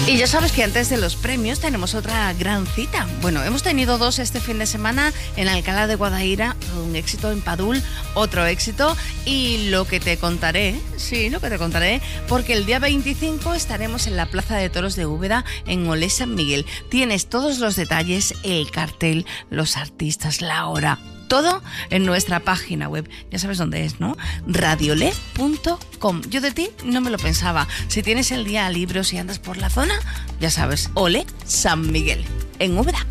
Y ya sabes que antes de los premios tenemos otra gran cita. Bueno, hemos tenido dos este fin de semana en Alcalá de Guadaira, un éxito en Padul, otro éxito, y lo que te contaré, porque el día 25 estaremos en la Plaza de Toros de Úbeda, en Olé San Miguel. Tienes todos los detalles, el cartel, los artistas, la hora, todo en nuestra página web. Ya sabes dónde es, ¿no? radiolé.com. Yo de ti no me lo pensaba. Si tienes el día libre o si andas por la zona, ya sabes, Olé San Miguel, en Úbeda.